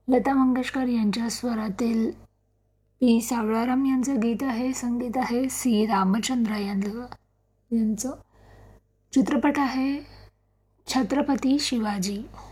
लता मंगेशकर यांच्या स्वरातील पी सावळाराम यांचं गीत आहे. संगीत आहे सी रामचंद्र यांचं. चित्रपट आहे छत्रपती शिवाजी.